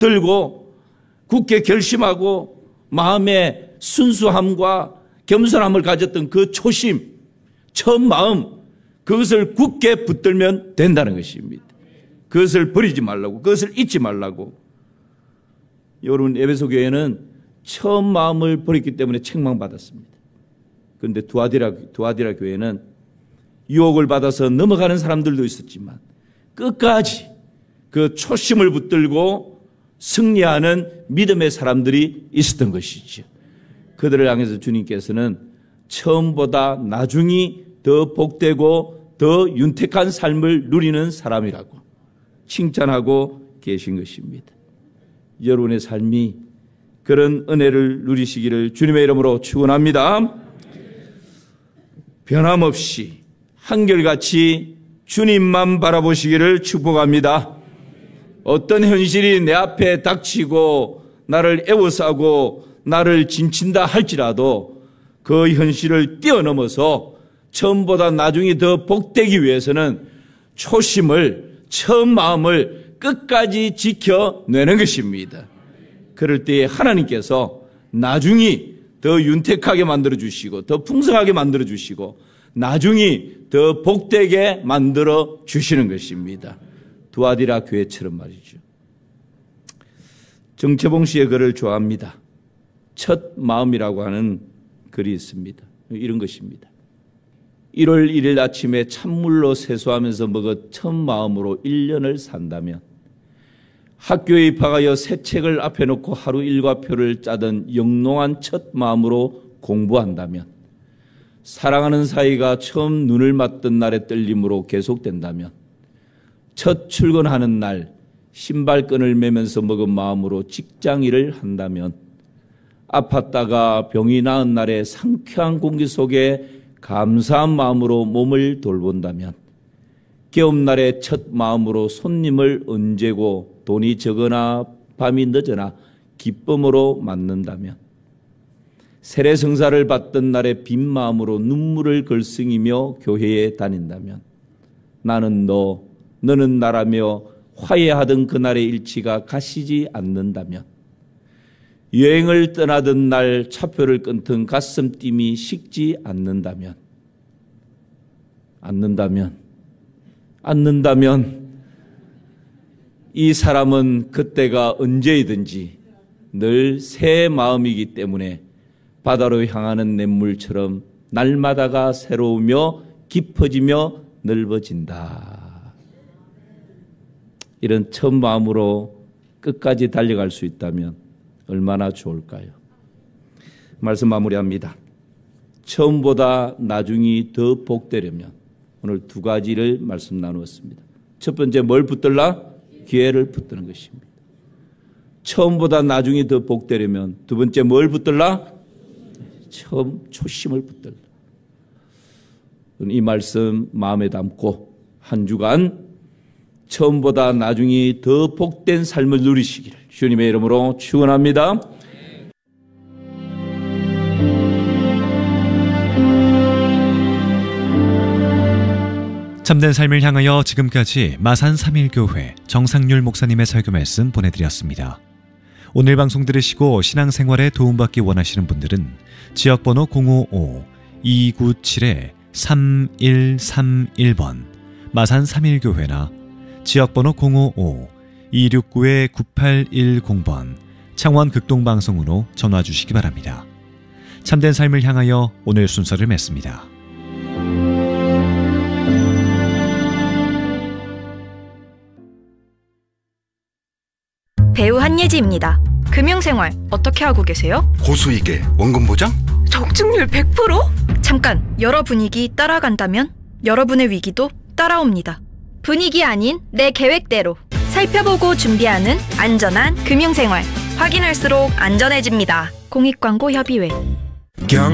붙들고 굳게 결심하고 마음의 순수함과 겸손함을 가졌던 그 초심, 처음 마음, 그것을 굳게 붙들면 된다는 것입니다. 그것을 버리지 말라고, 그것을 잊지 말라고. 여러분, 에베소 교회는 처음 마음을 버렸기 때문에 책망받았습니다. 그런데 두아디라 교회는 유혹을 받아서 넘어가는 사람들도 있었지만 끝까지 그 초심을 붙들고 승리하는 믿음의 사람들이 있었던 것이죠. 그들을 향해서 주님께서는 처음보다 나중이 더 복되고 더 윤택한 삶을 누리는 사람이라고 칭찬하고 계신 것입니다. 여러분의 삶이 그런 은혜를 누리시기를 주님의 이름으로 축원합니다. 변함없이 한결같이 주님만 바라보시기를 축복합니다. 어떤 현실이 내 앞에 닥치고 나를 애워싸고 나를 진친다 할지라도 그 현실을 뛰어넘어서 처음보다 나중에 더 복되기 위해서는 초심을, 처음 마음을 끝까지 지켜내는 것입니다. 그럴 때에 하나님께서 나중에 더 윤택하게 만들어주시고 더 풍성하게 만들어주시고 나중에 더 복되게 만들어주시는 것입니다. 두아디라 교회처럼 말이죠. 정채봉 씨의 글을 좋아합니다. 첫 마음이라고 하는 글이 있습니다. 이런 것입니다. 1월 1일 아침에 찬물로 세수하면서 먹은 첫 마음으로 1년을 산다면, 학교에 입학하여 새 책을 앞에 놓고 하루 일과표를 짜던 영롱한 첫 마음으로 공부한다면, 사랑하는 사이가 처음 눈을 맞던 날의 떨림으로 계속된다면, 첫 출근하는 날 신발끈을 매면서 먹은 마음으로 직장일을 한다면, 아팠다가 병이 나은 날의 상쾌한 공기 속에 감사한 마음으로 몸을 돌본다면, 개업날의 첫 마음으로 손님을 언제고 돈이 적으나 밤이 늦으나 기쁨으로 맞는다면, 세례성사를 받던 날의 빈 마음으로 눈물을 걸승이며 교회에 다닌다면, 나는 너, 너는 나라며 화해하던 그날의 일치가 가시지 않는다면, 여행을 떠나던 날 차표를 끊던 가슴팀이 식지 않는다면 이 사람은 그때가 언제이든지 늘 새 마음이기 때문에 바다로 향하는 냇물처럼 날마다가 새로우며 깊어지며 넓어진다. 이런 첫 마음으로 끝까지 달려갈 수 있다면 얼마나 좋을까요? 말씀 마무리합니다. 처음보다 나중이 더 복되려면 오늘 두 가지를 말씀 나누었습니다. 첫 번째, 뭘 붙들라? 기회를 붙드는 것입니다. 처음보다 나중이 더 복되려면 두 번째, 뭘 붙들라? 처음 초심을 붙들라. 이 말씀 마음에 담고 한 주간 처음보다 나중이 더 복된 삶을 누리시기를 주님의 이름으로 축원합니다. 참된 삶을 향하여 지금까지 마산 3.1교회 정상률 목사님의 설교 말씀 보내드렸습니다. 오늘 방송 들으시고 신앙생활에 도움받기 원하시는 분들은 지역번호 055-297-3131번 마산 3.1교회나 지역번호 055-269-9810번 창원 극동방송으로 전화 주시기 바랍니다. 참된 삶을 향하여 오늘 순서를 맺습니다. 배우 한예지입니다. 금융생활 어떻게 하고 계세요? 고수익에 원금 보장? 적중률 100%? 잠깐, 여러 분위기 따라간다면 여러분의 위기도 따라옵니다. 분위기 아닌 내 계획대로 살펴보고 준비하는 안전한 금융생활. 확인할수록 안전해집니다. 공익광고협의회.